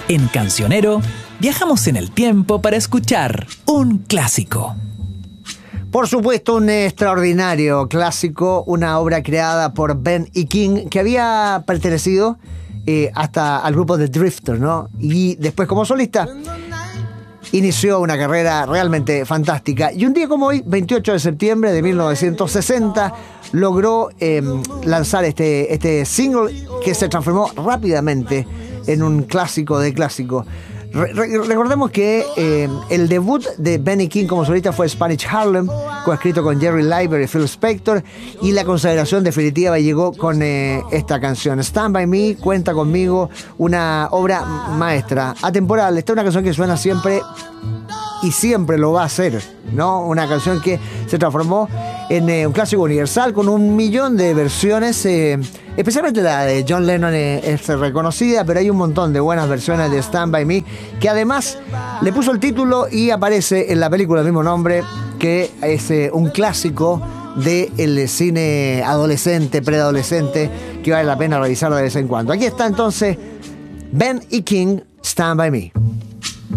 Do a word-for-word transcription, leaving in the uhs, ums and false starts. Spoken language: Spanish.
En Cancionero, viajamos en el tiempo para escuchar un clásico. Por supuesto, un extraordinario clásico, una obra creada por Ben E. King, que había pertenecido eh, hasta al grupo The Drifters, ¿no? Y después, como solista, inició una carrera realmente fantástica. Y un día como hoy, veintiocho de septiembre de mil novecientos sesenta, logró eh, lanzar este, este single que se transformó rápidamente en un clásico de clásico. Re recordemos que eh, el debut de Ben E. King como solista fue Spanish Harlem, coescrito con Jerry Leiber y Phil Spector, y la consagración definitiva llegó con eh, esta canción. Stand By Me, Cuenta Conmigo, una obra maestra, atemporal. Esta es una canción que suena siempre y siempre lo va a hacer, ¿no? Una canción que se transformó en eh, un clásico universal con un millón de versiones, eh, especialmente la de John Lennon eh, es reconocida, pero hay un montón de buenas versiones de Stand By Me, que además le puso el título y aparece en la película del mismo nombre, que es eh, un clásico del cine adolescente, preadolescente, que vale la pena revisar de vez en cuando. Aquí está entonces Ben E. King, Stand By Me.